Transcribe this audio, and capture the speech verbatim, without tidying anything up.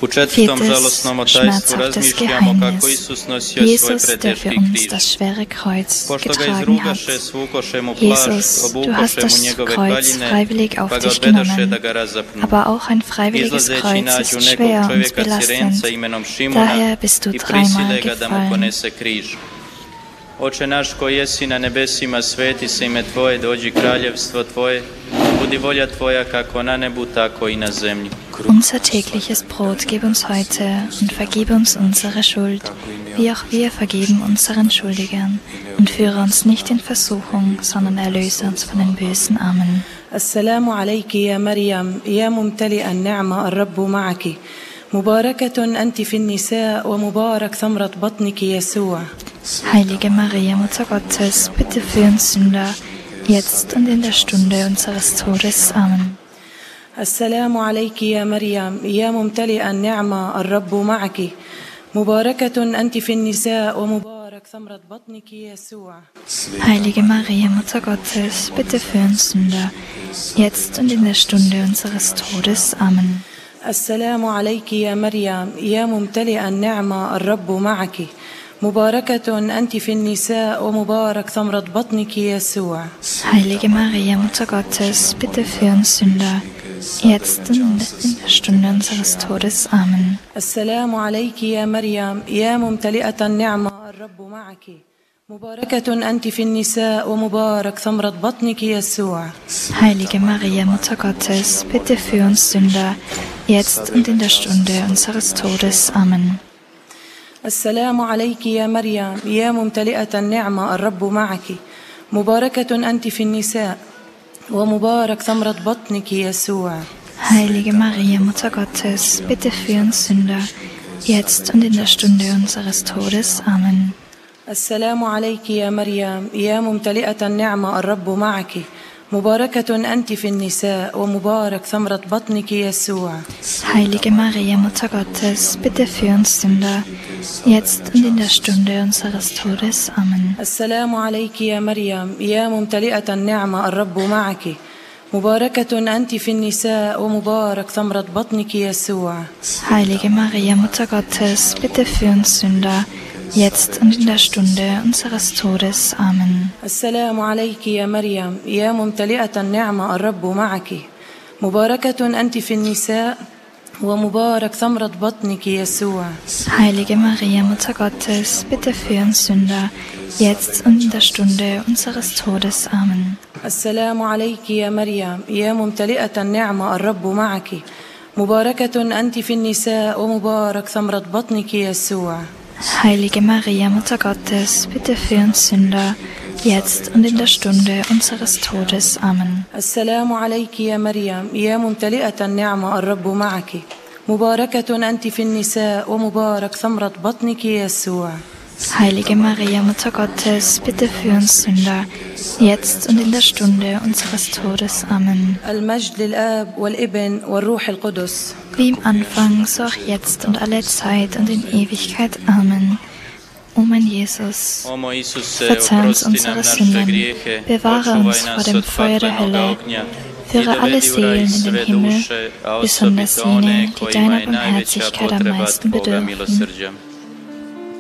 Viertes, schmerzhaftes Geheimnis. Jesus, der für uns das schwere Kreuz getragen hat. Jesus, du hast das Kreuz freiwillig auf dich genommen, aber auch ein freiwilliges Kreuz ist schwer und belastend. Daher bist du dreimal gefallen. Oče naš koji jesi na nebesima, sveti se ime Tvoje, dođi kraljevstvo Tvoje, budi volja Tvoja kako na nebu, tako i na zemlji. Unser tägliches Brot gib uns heute und vergib uns unsere Schuld, wie auch wir vergeben unseren Schuldigern. Und führe uns nicht in Versuchung, sondern erlöse uns von den Bösen. Amen. Assalamu alayki ya Maryam, ya mumtali'a an-ni'ma, ar-Rabbu ma'aki. Mubarakatun anti fi an-nisa wa mubarak thamrat batniki Yesua. Heilige Maria, Mutter Gottes, bitte für uns Sünder, jetzt und in der Stunde unseres Todes. Amen. Assalamu alayki ya Maryam, ya mumtali'a an-ni'ma, ar-Rabbu ma'aki. Mubarakatun anti fi an-nisa wa mubarak thamrat batniki Yesua. Heilige Maria, Mutter Gottes, bitte für uns Sünder, jetzt und in der Stunde unseres Todes. Amen. Assalamu alayki ya Maryam, ya mumtali'a an-ni'ma, ar-Rabbu ma'aki. Mubarakatun anti fi an-nisa wa mubarak thamrat batniki Yesua. Heilige Maria, Mutter Gottes, bitte für uns Sünder, jetzt und in der Stunde unseres Todes. Amen. Assalamu alayki ya Maryam, ya mumtali'ata an-ni'ma, ar-Rabbu ma'aki. Mubarakatun anti fi an-nisa wa mubarak thamrat batniki Yesua. Heilige Maria, Mutter Gottes, bitte für uns Sünder, jetzt und in der Stunde unseres Todes. Amen. السلام عليك يا مريم يا ممتلئة النعمة الرب معك مباركة أنت في النساء ومبارك ثمرة بطنك يسوع. Heilige Maria, Mutter Gottes, bitte für uns Sünder, jetzt und in der Stunde unseres Todes. Amen. السلام عليك يا مريم يا ممتلئة النعمة الرب معك مباركة أنت في النساء ومبارك ثمرة بطنك يسوع. Heilige Maria, Mutter Gottes, bitte für uns Sünder, jetzt und in der Stunde unseres Todes. Amen. السلام عليك يا مريم يا ممتلئة النعمة الرب معك مباركة أنت في النساء ومبارك ثمرة بطنك يسوع. Heilige Maria, Mutter Gottes, bitte für uns Sünder, jetzt und in der Stunde unseres Todes. Amen. السلام عليك يا مريم يا ممتلئة النعمة الرب معك مباركة أنت في النساء ومبارك ثمرة بطنك يسوع. Heilige Maria, Mutter Gottes, bitte für uns Sünder, jetzt und in der Stunde unseres Todes. Amen. السلام عليك يا مريم يا ممتلئة النعمة الرب معك مباركة أنت في النساء ومبارك ثمرة بطنك يسوع. Heilige Maria, Mutter Gottes, bitte für uns Sünder, jetzt und in der Stunde unseres Todes. Amen. السلام عليك يا مريم يا ممتلئة النعمة الرب معك مباركة أنت في النساء ومبارك ثمرة بطنك يسوع. Heilige Maria, Mutter Gottes, bitte für uns Sünder, jetzt und in der Stunde unseres Todes. Amen. المجد للآب والابن والروح القدس. Wie im Anfang, so auch jetzt und alle Zeit und in Ewigkeit. Amen. O mein Jesus, verzeih uns unsere Sünden, bewahre uns vor dem Feuer der Hölle, führe alle Seelen in den Himmel, besonders jene, die deiner Barmherzigkeit am meisten bedürfen.